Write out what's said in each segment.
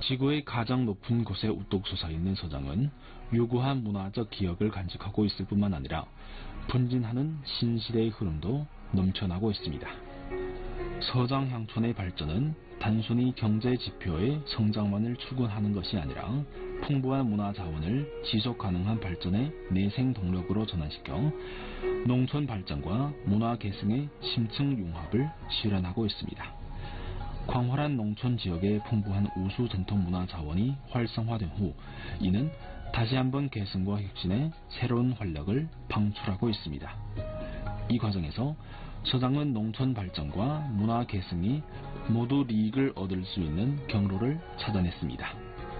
지구의 가장 높은 곳에 우뚝 솟아있는 서장은 유구한 문화적 기억을 간직하고 있을 뿐만 아니라 분진하는 신시대의 흐름도 넘쳐나고 있습니다. 서장 향촌의 발전은 단순히 경제 지표의 성장만을 추구하는 것이 아니라 풍부한 문화 자원을 지속 가능한 발전의 내생 동력으로 전환시켜 농촌 발전과 문화 계승의 심층 융합을 실현하고 있습니다. 광활한 농촌 지역의 풍부한 우수 전통 문화 자원이 활성화된 후 이는 다시 한번 계승과 혁신의 새로운 활력을 방출하고 있습니다. 이 과정에서 서장은 농촌 발전과 문화 계승이 모두 이익을 얻을 수 있는 경로를 찾아냈습니다.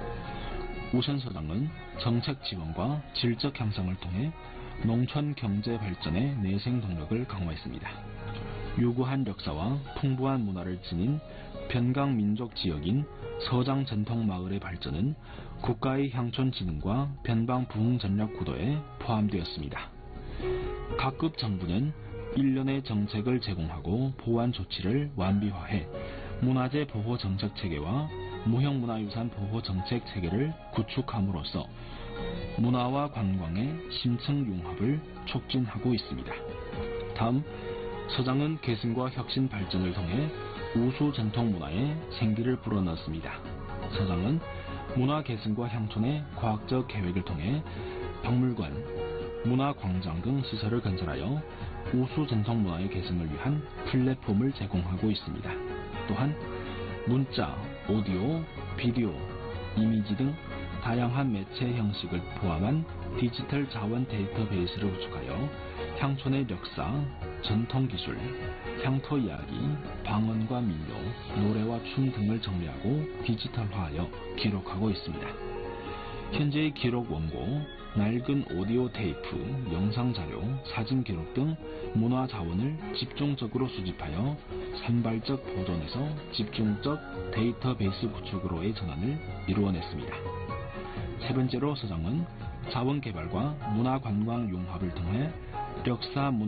우선 서장은 정책 지원과 질적 향상을 통해 농촌 경제 발전의 내생 동력을 강화했습니다. 유구한 역사와 풍부한 문화를 지닌 변강 민족 지역인 서장 전통 마을의 발전은 국가의 향촌 진흥과 변방 부흥 전략 구도에 포함되었습니다. 각급 정부는 일련의 정책을 제공하고 보완 조치를 완비화해 문화재 보호 정책 체계와 무형문화유산 보호 정책 체계를 구축함으로써 문화와 관광의 심층 융합을 촉진하고 있습니다. 다음, 서장은 계승과 혁신 발전을 통해 우수 전통 문화에 생기를 불어넣었습니다. 서장은 문화 계승과 향촌의 과학적 계획을 통해 박물관, 문화광장 등 시설을 건설하여 우수 전통 문화의 계승을 위한 플랫폼을 제공하고 있습니다. 또한 문자, 오디오, 비디오, 이미지 등 다양한 매체 형식을 포함한 디지털 자원 데이터베이스를 구축하여 향촌의 역사, 전통기술, 향토 이야기, 방언과 민요, 노래와 춤 등을 정리하고 디지털화하여 기록하고 있습니다. 현재의 기록 원고, 낡은 오디오 테이프, 영상 자료, 사진 기록 등 문화 자원을 집중적으로 수집하여 산발적 보존에서 집중적 데이터베이스 구축으로의 전환을 이루어냈습니다. 세 번째로 서장은 자원 개발과 문화 관광 융합을 통해 역사 문화